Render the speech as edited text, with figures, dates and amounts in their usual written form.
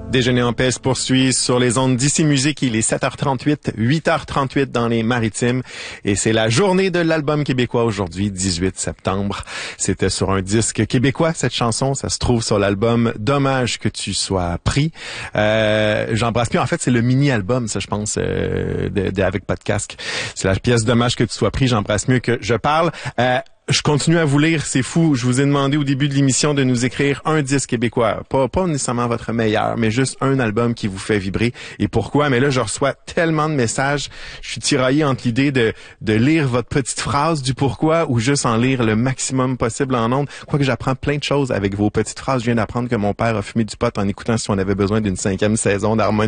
Déjeuner en paix se poursuit sur les ondes d'Ici Musique. Il est 7h38, 8h38 dans les Maritimes. Et c'est la journée de l'album québécois aujourd'hui, 18 septembre. C'était sur un disque québécois, cette chanson. Ça se trouve sur l'album Dommage que tu sois pris. J'embrasse plus. En fait, c'est le mini-album, ça, je pense, avec Pas de casque. C'est la pièce Dommage que tu sois pris. J'embrasse mieux que je parle. Je continue à vous lire, c'est fou. Je vous ai demandé au début de l'émission de nous écrire un disque québécois. Pas nécessairement votre meilleur, mais juste un album qui vous fait vibrer. Et pourquoi? Mais là, je reçois tellement de messages. Je suis tiraillé entre l'idée de lire votre petite phrase du pourquoi ou juste en lire le maximum possible en ondes. Quoique j'apprends plein de choses avec vos petites phrases. Je viens d'apprendre que mon père a fumé du pot en écoutant Si on avait besoin d'une 5e saison d'Harmonie.